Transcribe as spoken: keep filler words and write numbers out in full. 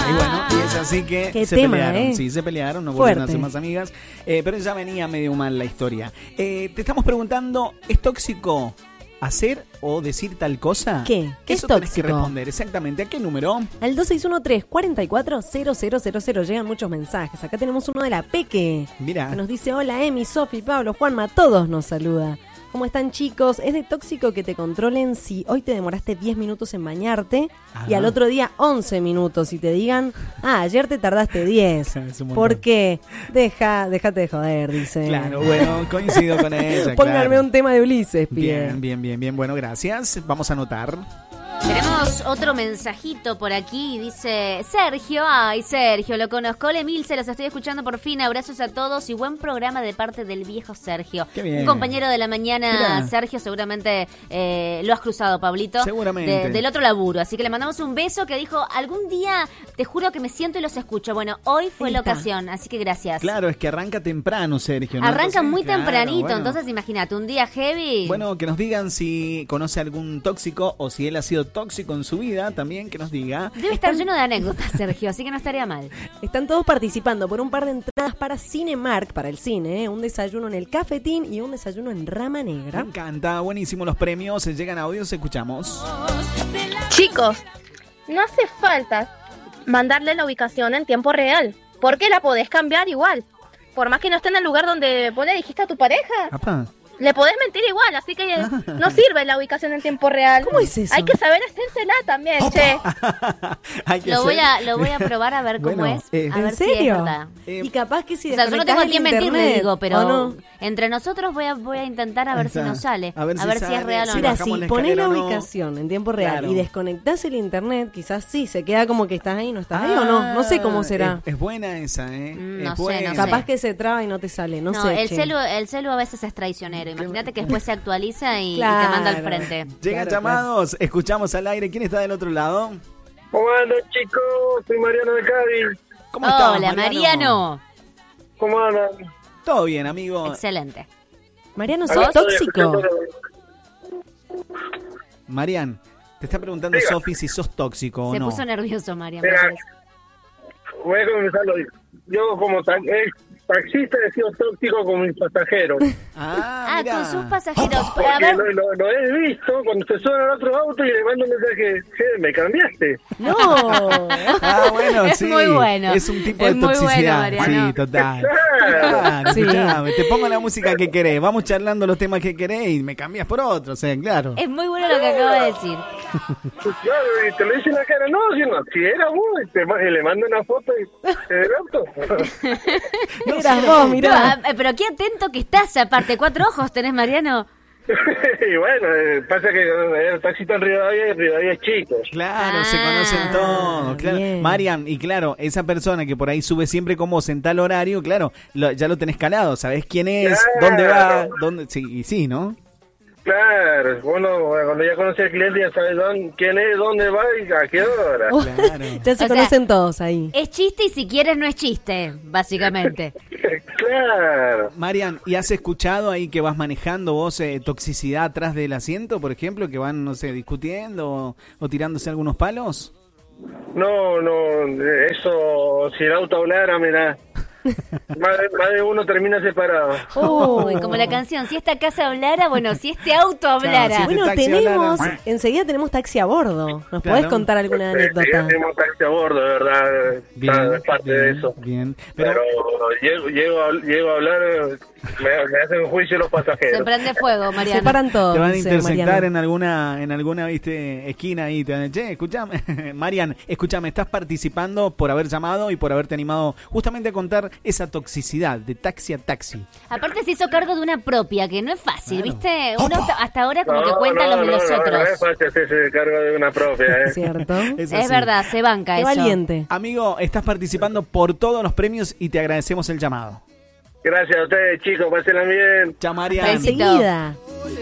Y bueno, y es así que Qué se tema, pelearon. ¿eh? Sí, se pelearon, no volvieron a Fuerte. ser más amigas. Eh, pero ya venía medio mal la historia. Eh, te estamos preguntando, ¿es tóxico hacer o decir tal cosa? ¿Qué? ¿Qué Eso es tenés que tóxico? responder. Exactamente. ¿A qué número? Al dos seis uno tres, cuatro cuatro cero cero cero cero llegan muchos mensajes. Acá tenemos uno de la Peque. Mira. Que nos dice, hola Emi, Sofi, Pablo, Juanma, todos nos saluda. ¿Cómo están, chicos? Es de tóxico que te controlen si hoy te demoraste diez minutos en bañarte Ajá. y al otro día once minutos y te digan, ah, ayer te tardaste diez. Es un montón. ¿Por qué? Deja, déjate de joder, dice. Claro, bueno, coincido con ella. Pónganme claro. un tema de Ulises, pide. Bien, bien, bien, bien. Bueno, gracias. Vamos a anotar. Tenemos otro mensajito por aquí, dice Sergio, ay Sergio, lo conozco, hola Emil, se los estoy escuchando por fin, abrazos a todos y buen programa de parte del viejo Sergio. Qué bien. Un compañero de la mañana, Mirá. Sergio, seguramente eh, lo has cruzado, Pablito. Seguramente. De- del otro laburo, así que le mandamos un beso que dijo, algún día te juro que me siento y los escucho. Bueno, hoy fue Ahí la está. ocasión, así que gracias. Claro, es que arranca temprano, Sergio, ¿no? Arranca Entonces, muy claro, tempranito, bueno. entonces imagínate, un día heavy. Bueno, que nos digan si conoce algún tóxico o si él ha sido tóxico en su vida, también que nos diga. Debe estar lleno de anécdotas, Sergio, así que no estaría mal. Están todos participando por un par de entradas para Cinemark, para el cine, ¿eh? Un desayuno en el Cafetín y un desayuno en Rama Me Negra. encanta, buenísimo los premios, llegan audios, escuchamos. Chicos, no hace falta mandarle la ubicación en tiempo real, porque la podés cambiar igual. Por más que no esté en el lugar donde vos le dijiste a tu pareja, Apá. le podés mentir igual, así que no sirve la ubicación en tiempo real. ¿Cómo es eso? Hay que saber hacérsela también, che. Hay que Lo voy, hacer- a, lo voy a probar a ver cómo Bueno, es. eh, a ¿En ver si es serio? verdad. Eh, Y capaz que si O sea, yo no tengo a quién mentir, le internet, digo, pero ¿o no? entre nosotros voy a, voy a intentar a ver Ahí si está. nos sale. A ver si si sale, es real o si no. Mira, bajamos si la pones la escalera o no. ubicación en tiempo real Claro. y desconectás el internet, quizás sí, se queda como que estás ahí, no estás ahí o no. No sé cómo será. Es, es buena esa, ¿eh? Mm, es no sé, buena. no Capaz sé. que se traba y no te sale, no, No, sé. el che. celu, el celu a veces es traicionero. Imagínate que después se actualiza y, y Claro. te manda al frente. Llegan Claro, llamados, escuchamos al aire. ¿Quién está del otro lado? ¿Cómo andan, chicos? Soy Mariano de Cádiz. ¿Cómo estás, Hola, Mariano. ¿Cómo andan? Todo bien, amigo. Excelente. Mariano, Acá ¿sos estoy tóxico? escuchando- Marian, te está preguntando Diga. Sofi si sos tóxico Se o no. puso nervioso, Mariano. me Mira, parece. voy a comenzarlo. Yo como ta- ex taxista he sido tóxico con mis pasajeros. Ah, Ah, mirá. con sus pasajeros. A Porque ver, lo, lo- lo he visto cuando se suena al otro auto y le mando un mensaje, "Che, me cambiaste". No. Ah, bueno, Es sí. muy bueno. Es un tipo Es de muy bueno, toxicidad. Mariano. Sí, total. Claro. Claro, Sí. escuchame, te pongo la música que querés, vamos charlando los temas que querés y me cambias por otro, o sea, claro. es muy bueno lo que acaba de decir. Claro, y te lo dice en la cara, no, si, no, si era vos, y, te, ma- y le mando una foto y, del auto. Eras vos, No, mirá. ah, pero qué atento que estás, aparte. Cuatro ojos tenés, Mariano. Y bueno, eh, pasa que eh, el taxista en Rivadavia, en Rivadavia es chico. Claro, se Ah, conocen todos, claro. bien. Marian, y claro, esa persona que por ahí sube siempre con vos en tal horario, claro, lo- ya lo tenés calado, sabés quién es, Claro. dónde va, dónde, sí, y sí, ¿no? Claro, bueno, cuando ya conoce al cliente ya sabe dónde, quién es, dónde va y a qué hora. Oh, Claro. ya se O sea, conocen todos ahí. Es chiste y si quieres no es chiste, básicamente. Claro. Marian, ¿y has escuchado ahí que vas manejando vos eh, toxicidad atrás del asiento, por ejemplo, que van, no sé, discutiendo o, o tirándose algunos palos? No, no, eso, si el auto hablara, mirá, más de, más de uno termina separado. Uy, como la canción, si esta casa hablara, bueno, si este auto hablara. si este Bueno, taxi tenemos, hablara. enseguida tenemos taxi a bordo. ¿Nos Claro. podés contar alguna Eh, anécdota? tenemos taxi a bordo, de verdad, está- es parte de bien, eso. bien. Pero, Pero, llego, llego, a, llego a hablar, eh, me, me hacen juicio los Se pasajeros. prende fuego, Se Mariano. paran todos. te van a dice interceptar Mariano. en alguna, en alguna, viste, esquina ahí, te van a decir, che, escuchame, Marian, escúchame, estás participando por haber llamado y por haberte animado justamente a contar esa toxicidad de taxi a taxi. Aparte se hizo cargo de una propia, que no es fácil, Claro. ¿viste? Uno hasta- hasta ahora como que No, cuenta no, los de no, los no, otros. no es fácil hacerse cargo de una propia, ¿eh? ¿Cierto? Es Es así. verdad, se banca Qué eso. valiente. Amigo, estás participando por todos los premios y te agradecemos el llamado. Gracias a ustedes, chicos, pásenla bien. Chao, Marian. Besito. Enseguida.